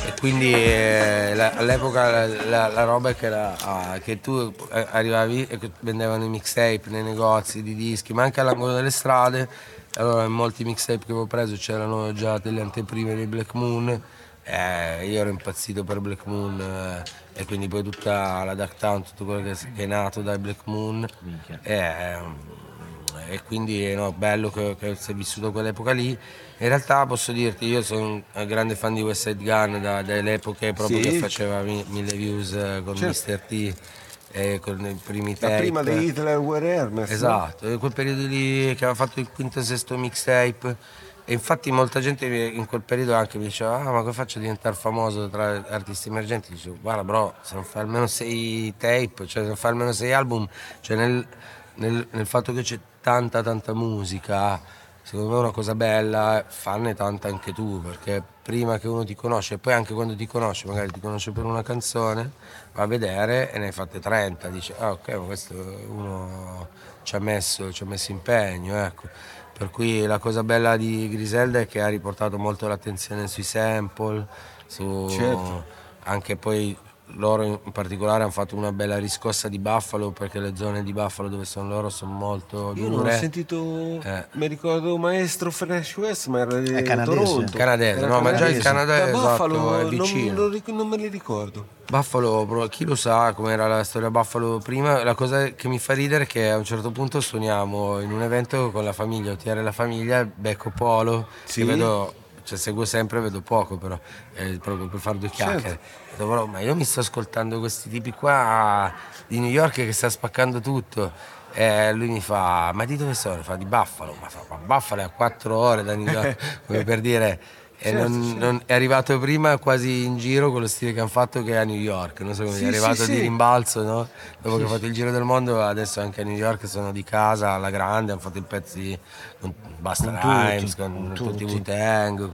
E quindi all'epoca la roba è che, che tu arrivavi e che vendevano i mixtape nei negozi di dischi, ma anche all'angolo delle strade. Allora in molti mixtape che avevo preso c'erano già delle anteprime dei Black Moon. Io ero impazzito per Black Moon, e quindi poi tutta la Dark Town, tutto quello che è nato dai Black Moon. Minchia. E quindi no, bello che si è vissuto quell'epoca lì. In realtà posso dirti, io sono un grande fan di West Side Gun dalle epoche proprio che Sì, faceva 1000 views con certo. Mr. T, con i primi Da prima tape. di Hitler Were Hermes, no? Esatto, in quel periodo lì che aveva fatto il quinto e sesto mixtape. E infatti molta gente in quel periodo anche mi diceva: ah, ma come faccio a diventare famoso tra artisti emergenti? Dicevo: guarda bro, se non fai almeno 6 tape, cioè se non fai almeno 6 album, cioè nel fatto che c'è tanta musica, secondo me è una cosa bella, fanne tanta anche tu, perché prima che uno ti conosce, e poi anche quando ti conosce, magari ti conosce per una canzone, va a vedere e ne hai fatte 30, dice: ah ok, ma questo uno ci ha messo impegno, ecco. Per cui la cosa bella di Griselda è che ha riportato molto l'attenzione sui sample, Certo. anche poi loro in particolare hanno fatto una bella riscossa di Buffalo, perché le zone di Buffalo dove sono loro sono molto Io non ho dure. sentito, mi ricordo Maestro Fresh West, ma era È di canadese. Toronto. Canadese, Era no, ma già il canadese. Canada Da è esatto, è Buffalo vicino. non me li ricordo. Buffalo, chi lo sa com'era la storia Buffalo prima. La cosa che mi fa ridere è che a un certo punto suoniamo in un evento con la famiglia, OTR la famiglia, becco Polo, che Sì? vedo, cioè seguo sempre, vedo poco però, proprio per fare due Certo. chiacchiere. Ho detto, "Bro, ma io mi sto ascoltando questi tipi qua di New York che sta spaccando tutto." E lui mi fa: ma di dove sono? Fa: di Buffalo. Ma Buffalo è a 4 ore da New York, come per dire. E Certo, certo. è arrivato prima quasi in giro con lo stile che hanno fatto, che è a New York, non so come è Sì, sì, arrivato di sì. rimbalzo, no? Dopo che Sì, ha fatto sì. il giro del mondo, adesso anche a New York sono di casa alla grande, hanno fatto i pezzi con Busta Con tutti, Rhymes, con con tutti i tutti. Wu-Tang.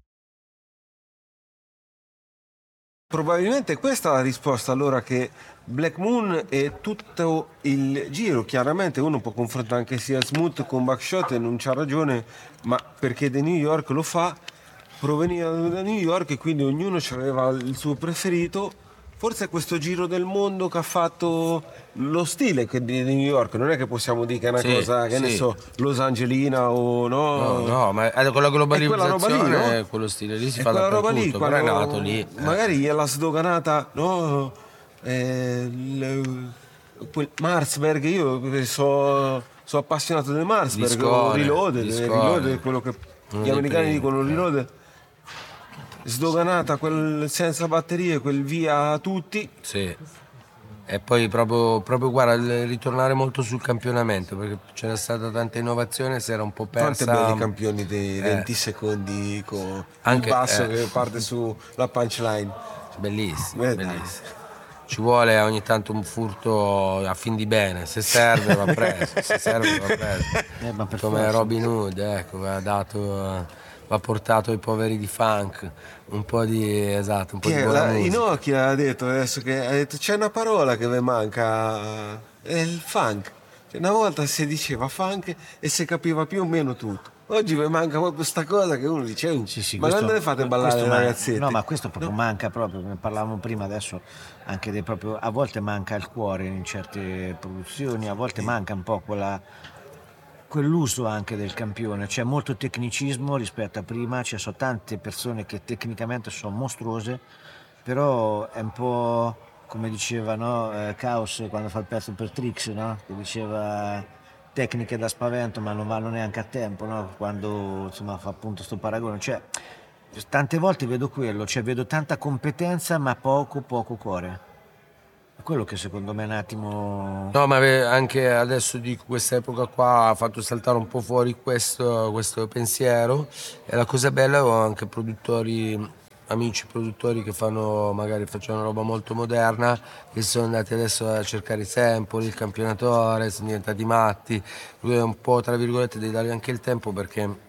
Probabilmente questa è la risposta allora che Black Moon e tutto il giro, chiaramente uno può confrontare anche sia Smooth con Buckshot e non c'ha ragione, ma perché da New York lo fa, proveniva da New York e quindi ognuno aveva il suo preferito. Forse è questo giro del mondo che ha fatto lo stile di New York, non è che possiamo dire che è una Sì, cosa, che ne sì. so, Los Angelina o No, no. no, ma con la È quella roba lì, no? globalizzazione quello stile lì si È fa quella roba lì, dappertutto, però è nato quando lì. magari gliela sdoganata, no? Quel Marsberg, io sono appassionato del Marsberg, o Reloaded, Discone, quello che uno gli dei americani primi. dicono Reloaded. Sdoganata, quel senza batterie, quel via a tutti. Sì. E poi proprio guarda, ritornare molto sul campionamento, perché c'era stata tanta innovazione, si era un po' Quanti belli persa. campioni dei 20 secondi con il Anche basso che parte sulla punchline. bellissimo, Dai. bellissimo. Ci vuole ogni tanto un furto a fin di bene, se serve va preso, se serve va preso. Ma per Come forza. Robin Hood, ecco, ha portato ai poveri di funk un po' di, esatto, un po' Chi di è? buona musica. Inoki ha detto adesso che ha detto, c'è una parola che vi manca, è il funk. Cioè, una volta si diceva funk e si capiva più o meno tutto. Oggi vi manca proprio sta cosa che uno dice, Sì, sì, ma quando le fate ballare le no, ragazzette? ma questo proprio manca proprio, ne parlavamo prima adesso, anche proprio, a volte manca il cuore in certe produzioni, a volte manca un po' quell'uso anche del campione, c'è molto tecnicismo rispetto a prima, ci sono tante persone che tecnicamente sono mostruose, però è un po' come diceva, no? Caos quando fa il pezzo per Trix, no? Che diceva tecniche da spavento ma non vanno neanche a tempo, no? Quando insomma fa appunto sto paragone, cioè tante volte vedo quello, cioè vedo tanta competenza ma poco cuore. È quello che secondo me è un attimo. No, ma anche adesso di questa epoca qua ha fatto saltare un po' fuori questo pensiero, e la cosa bella ho anche amici produttori che magari facevano roba molto moderna, che sono andati adesso a cercare i sample, il campionatore, sono diventati matti. Lui è un po', tra virgolette, devi dargli anche il tempo, perché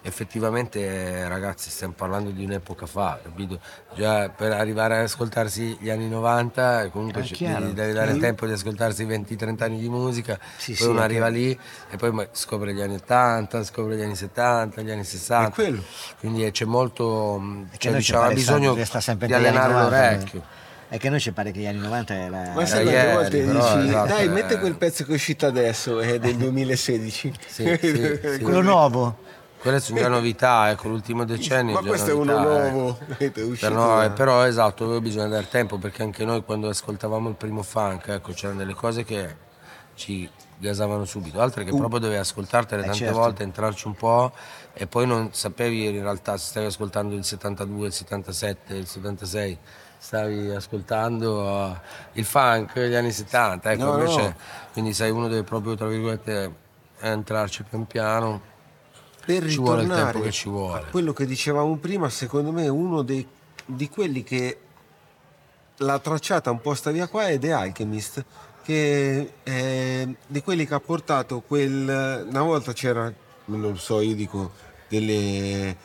effettivamente ragazzi stiamo parlando di un'epoca fa, capito? Già per arrivare ad ascoltarsi gli anni 90 comunque chiaro. devi dare il tempo di ascoltarsi 20-30 anni di musica, Sì, poi sì, uno è arriva che- lì e poi scopre gli anni 80, scopre gli anni 70, gli anni 60, quello. quindi c'è molto, è che cioè noi ci diciamo ha pare bisogno resta sempre di negli anni allenare 90. l'orecchio. È che noi ci pare che gli anni 90 Ma era... sai Da quante ieri, volte però, dici, esatto, dai, mette quel pezzo che è uscito adesso, è del 2016. Sì, sì, sì. Quello nuovo. Quelle sono già novità, ecco, l'ultimo decennio Ma è già questo è uno novità, nuovo, è Per uscito no, da... però esatto, poi bisogna dare tempo perché anche noi quando ascoltavamo il primo funk, ecco, c'erano delle cose che ci gasavano subito, altre che proprio dovevi ascoltartele tante certo. volte, entrarci un po' e poi non sapevi in realtà se stavi ascoltando il 72, il 77, il 76, stavi ascoltando il funk degli anni 70, ecco, No, invece no. quindi sai uno deve proprio tra virgolette entrarci pian piano. Per Ci vuole il tempo ritornare che ci a vuole. quello che dicevamo prima, secondo me uno di quelli che l'ha tracciata un po' sta via qua è The Alchemist, che è di quelli che ha portato quel... Una volta c'era, non lo so, io dico delle,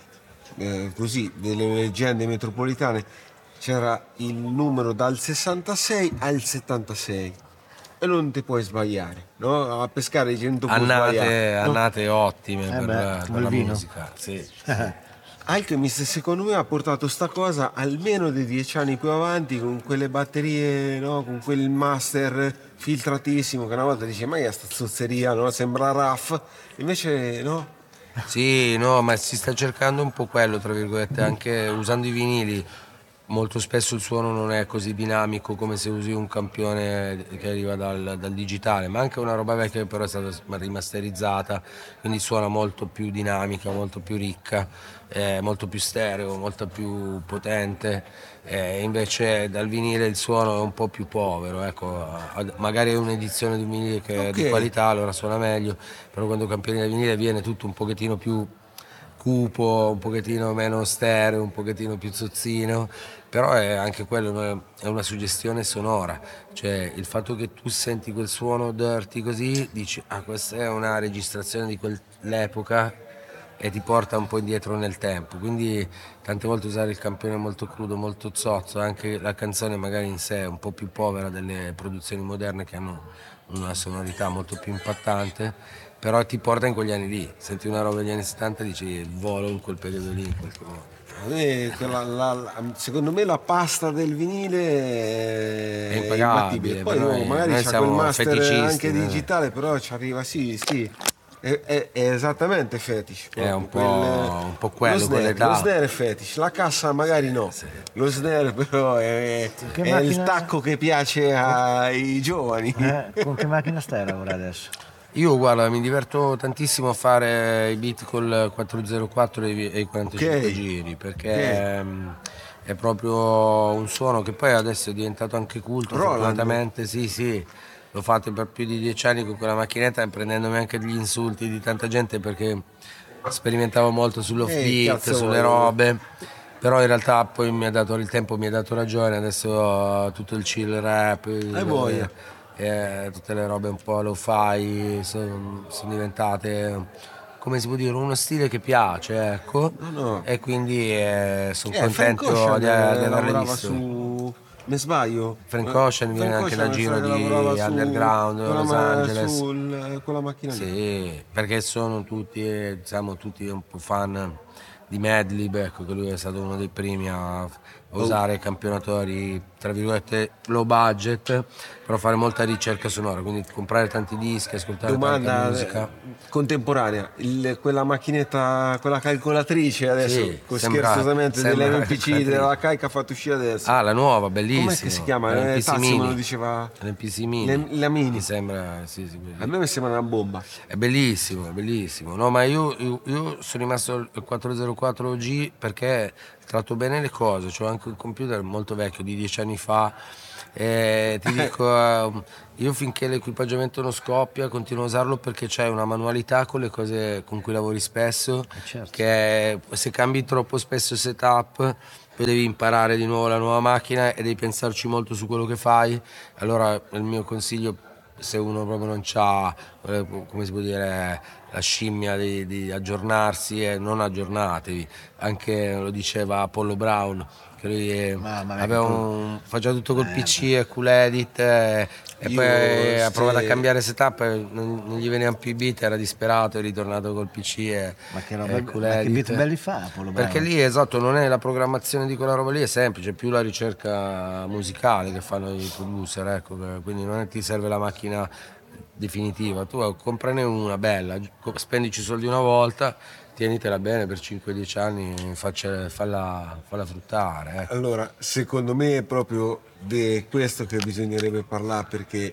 così, delle leggende metropolitane, c'era il numero dal 66 al 76 e non ti puoi sbagliare, no? A pescare gente non può sbagliare, no? Annate ottime Come per il la vino. musica, sì. Alchemist secondo me ha portato sta cosa almeno di 10 anni più avanti con quelle batterie, no? Con quel master filtratissimo che una volta dice ma che è sta zozzeria, no? Sembra rough, invece no. Sì, no, ma si sta cercando un po' quello, tra virgolette, anche usando i vinili. Molto spesso il suono non è così dinamico come se usi un campione che arriva dal digitale, ma anche una roba vecchia che però è stata rimasterizzata, quindi suona molto più dinamica, molto più ricca, molto più stereo, molto più potente. Invece dal vinile il suono è un po' più povero, ecco, magari è un'edizione di un vinile che è di Ok. qualità, allora suona meglio, però quando campioni da vinile viene tutto un pochettino più cupo, un pochettino meno stereo, un pochettino più zozzino, però è anche quello è una suggestione sonora, cioè il fatto che tu senti quel suono dirty così, dici ah questa è una registrazione di quell'epoca e ti porta un po' indietro nel tempo, quindi tante volte usare il campione molto crudo, molto zozzo, anche la canzone magari in sé è un po' più povera delle produzioni moderne che hanno una sonorità molto più impattante, però ti porta in quegli anni lì, senti una roba degli anni 70 e dici volo in quel periodo lì in qualche modo. A me secondo me la pasta del vinile È è imbattibile. impagabile, Poi per magari noi c'ha quel siamo master feticisti, anche noi. digitale, però ci arriva, sì, sì. È esattamente fetish. È Proprio, un po' quello con lo l'età. snare è fetish, la cassa magari no. Lo snare però Che è il macchina- tacco che piace ai giovani. Con che macchina stai a lavorare adesso? Io guarda, mi diverto tantissimo a fare i beat col 404 e i 45 Ok. giri perché Ok. è proprio un suono che poi adesso è diventato anche culto, Roland. fortunatamente sì sì, l'ho fatto per più di 10 anni con quella macchinetta prendendomi anche degli insulti di tanta gente perché sperimentavo molto sull'off-beat, cazzo sulle vuoi? robe, però in realtà poi mi ha dato il tempo, mi ha dato ragione, adesso tutto il chill rap, Hai voglia. tutte le robe un po' lo-fi sono diventate, come si può dire, uno stile che piace, ecco, No, no. e quindi sono Frank contento Ocean di averle lavorava viste. su... Mi sbaglio? Frank Ocean viene Frank anche dal Ocean mi sa giro che di lavorava su underground, con Los Angeles. con la macchina lì. Sì, perché sono tutti, siamo tutti un po' fan di Madlib, ecco che lui è stato uno dei primi a usare campionatori tra virgolette low budget, però fare molta ricerca sonora, quindi comprare tanti dischi, ascoltare tanta Domanda musica. contemporanea, quella macchinetta, quella calcolatrice adesso, Sì, scherzosamente sembra dell'MPC calcolatrice. della Kai che ha fatto uscire adesso. Ah, la nuova, Com'è bellissima. che si chiama? L'MPC Tazio me lo Mini. diceva. L'MPC Mini. La Mini. Mi sembra, sì, sì, A me mi sembra una bomba. È bellissimo, è bellissimo. No, ma io sono rimasto al 404G perché tratto bene le cose. C'ho anche un computer molto vecchio, di 10 anni fa. E ti dico, io finché l'equipaggiamento non scoppia continuo a usarlo perché c'è una manualità con le cose con cui lavori spesso, certo. che se cambi troppo spesso il setup, poi devi imparare di nuovo la nuova macchina e devi pensarci molto su quello che fai. Allora il mio consiglio se uno proprio non c'ha, come si può dire, la scimmia di aggiornarsi, e non aggiornatevi. Anche lo diceva Apollo Brown, che lui faceva tutto col PC e cool edit, e poi ha provato a cambiare setup e non gli venivano più i beat, era disperato, è ritornato col PC e cool edit. Che beat belli fa Apollo Brown? Perché lì, esatto, non è la programmazione di quella roba lì, è semplice, è più la ricerca musicale che fanno i producer, ecco, quindi non è che ti serve la macchina definitiva, tu comprane una bella, spendici soldi una volta, tienitela bene per 5-10 anni, falla fruttare. Ecco. Allora, secondo me è proprio di questo che bisognerebbe parlare, perché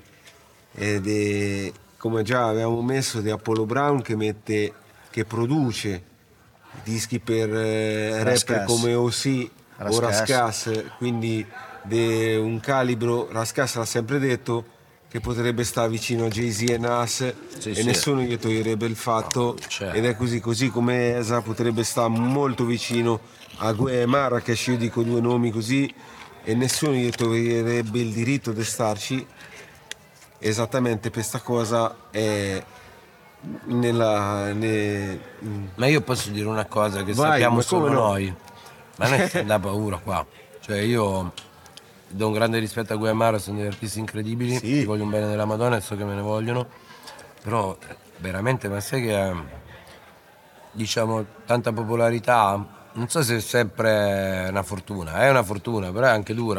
come già abbiamo messo, di Apollo Brown che produce dischi per rapper come OC o Rascass, quindi di un calibro. Rascass l'ha sempre detto che potrebbe stare vicino a Jay-Z e Nas, nessuno gli toglierebbe il fatto, ed è così come Esa potrebbe stare molto vicino a Gue e Marrakesh, io dico due nomi così e nessuno gli toglierebbe il diritto di starci. Esattamente questa cosa è ma io posso dire una cosa che sappiamo solo noi, ma non è che dà paura qua, cioè io do un grande rispetto a Guevara, sono degli artisti incredibili, ti voglio un bene della Madonna e so che me ne vogliono, però veramente, ma sai che diciamo tanta popolarità, non so se è sempre una fortuna, però è anche dura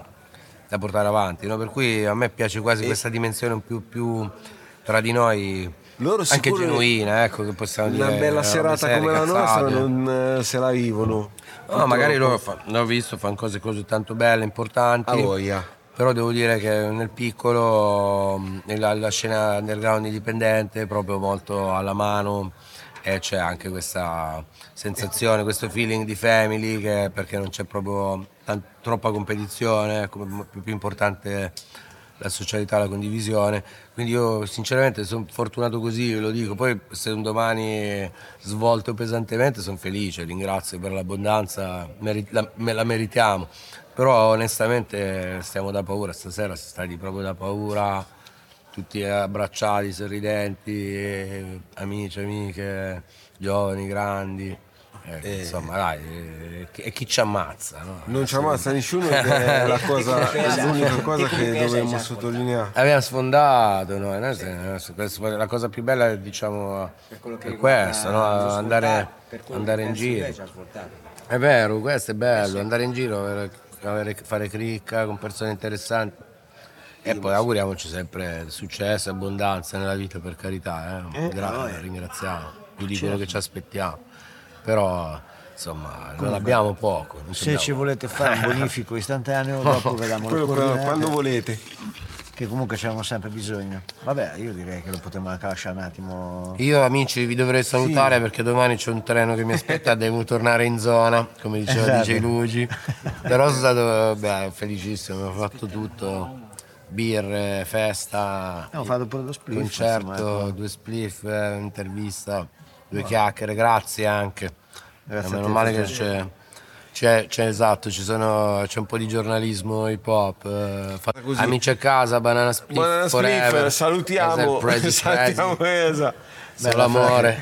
da portare avanti, no? Per cui a me piace quasi questa dimensione più tra di noi, anche genuina, ecco, che possiamo dire. Una bella serata come la nostra non se la vivono. No, magari loro, l'ho visto, fanno cose tanto belle, importanti. Però devo dire che nel piccolo, la scena underground indipendente è proprio molto alla mano, e c'è anche questa sensazione, questo feeling di family, perché non c'è proprio troppa competizione, è più importante la socialità, la condivisione. Quindi io sinceramente sono fortunato così, lo dico. Poi se un domani svolto pesantemente sono felice, ringrazio per l'abbondanza, la meritiamo. Però onestamente stiamo da paura, stasera siamo stati proprio da paura, tutti abbracciati, sorridenti, amici, amiche, giovani, grandi. Insomma dai, e chi ci ammazza? No? Non ci ammazza nessuno, ed è l'unica cosa che dovremmo sottolineare. Abbiamo sfondato, no? La cosa più bella, diciamo, è questa, no? andare in giro. È vero, questo è bello, andare in giro, fare cricca con persone interessanti. E poi auguriamoci sempre successo e abbondanza nella vita, per carità, ringraziamo più di quello che ci aspettiamo. Però insomma non abbiamo poco. Se ci volete fare un bonifico istantaneo, dopo vediamo quando volete. Che comunque ci abbiamo sempre bisogno. Vabbè, io direi che lo potremmo anche lasciare un attimo. Io, amici, vi dovrei salutare perché domani c'è un treno che mi aspetta, devo tornare in zona, come diceva DJ Luigi. Però sono stato felicissimo, ho fatto tutto. Birre, festa, ho fatto pure lo spliff, concerto, 2 spliff, intervista, 2 chiacchiere, grazie anche. Meno male che c'è esatto, c'è un po' di giornalismo hip hop. Amici a casa, Banana Spliff Forever. Salutiamo Esa. Solo amore.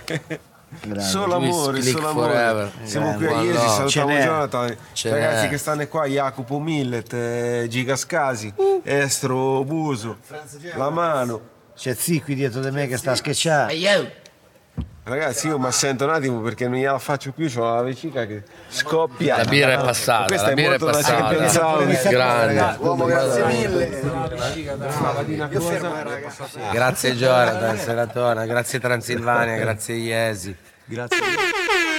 Solo amore. Siamo qui a Iesi, salutiamo Jonathan, ragazzi che stanno qua, Jacopo Millet, Giga Scasi, Estro Buso, La Mano. C'è Zicqui dietro di me che sta a sketchare. Ragazzi, io mi assento un attimo perché non gliela faccio più, c'ho la vescica che scoppia. La birra è passata, questa è molto da che pensavo. Grande. Uomo, grazie mille. Grazie Jonathan, Seratona, grazie Transilvania, grazie Iesi. Grazie.